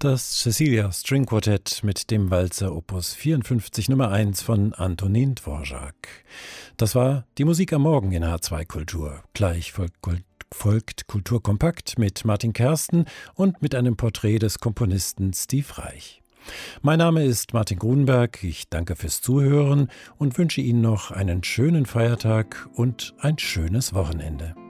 Das Cecilia String Quartett mit dem Walzer Opus 54 Nummer 1 von Antonin Dvorak. Das war die Musik am Morgen in H2 Kultur. Gleich folgt Kultur kompakt mit Martin Kersten und mit einem Porträt des Komponisten Steve Reich. Mein Name ist Martin Grunberg, ich danke fürs Zuhören und wünsche Ihnen noch einen schönen Feiertag und ein schönes Wochenende.